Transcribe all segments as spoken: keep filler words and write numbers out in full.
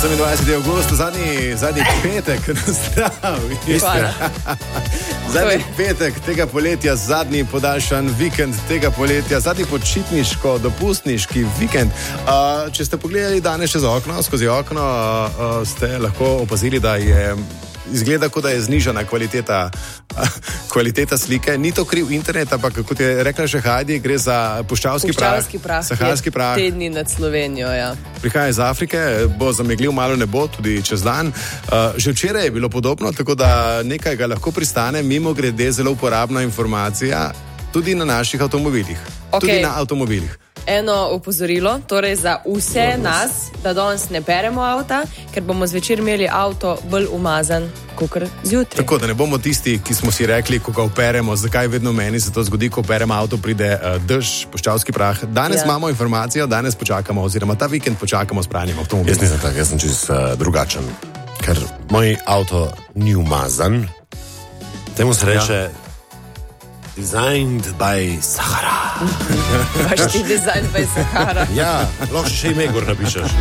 sedemindvajseti avgust, zadnji, zadnji petek, zdravi. Zadnji petek tega poletja, zadnji podaljšan vikend tega poletja, zadnji počitniško, dopustniški vikend. Uh, če ste pogledali danes še za okno, skozi okno, uh, ste lahko opazili, da je izgleda, kot da je znižana kvaliteta, kvaliteta slike. Ni to kriv internet, ampak kot je rekla še Heidi, gre za puščavski prah, prah saharski prah. Tedni nad Slovenijo, ja. Prihaja iz Afrike, bo zameglil malo nebo tudi čez dan. Uh, že včeraj je bilo podobno, tako da nekaj ga lahko pristane, mimo grede zelo uporabna informacija tudi na naših avtomobilih. Okay. Tudi na avtomobilih. Eno opozorilo, torej za vse nas, da danes ne peremo avta, ker bomo zvečer imeli avto bolj umazan, kakor zjutraj. Tako, da ne bomo tisti, ki smo si rekli, ko ga operemo, zakaj vedno meni se to zgodi, ko operemo avto, pride uh, dež, puščavski prah. Danes ja. imamo informacijo, danes počakamo, oziroma ta vikend počakamo s pranjem avtomobila. Jaz nisem tak, jaz sem čist uh, drugačen, ker moj avto ni umazan, temu se reče ja. Designed by Sahara. Vaš ti Designed by Sahara. Ja, lahko še ime gor napišeš.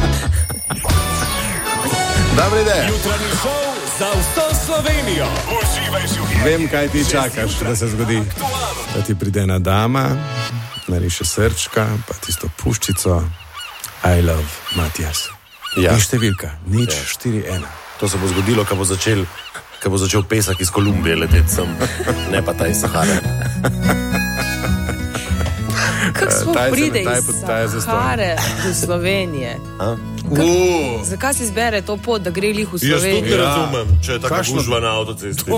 Dobre ideje. Jutranji šov za vso Slovenijo. Uživaj življenje. Vem, kaj ti čakaš, da se zgodi. Da ti pride ena dama, nariše srčka, pa tisto puščico I love Matijas. Ja. Ni številka, nič, ja. štiri ena. To se bo zgodilo, ko bo začel Ko bo začel pesek iz Kolumbije leteti sem, ne pa ta iz Sahare. Kako smo pride iz Sahare do Slovenije? Zakaj si izbere to pot, da gre lih v Slovenijo? Jaz tudi ne razumem, če je taka gužva na avtocesti.